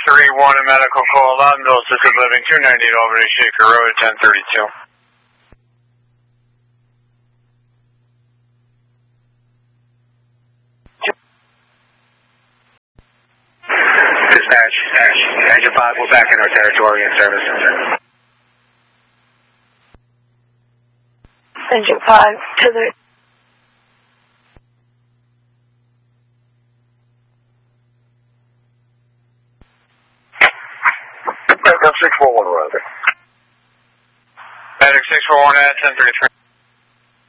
631 in medical call, London, assisted living, 298 Albany Shaker Road, 1032. Dispatch, Engine 5, we're back in our territory in service. Engine 5 to the... Back up 641, Roger. Medic 641 at 1033.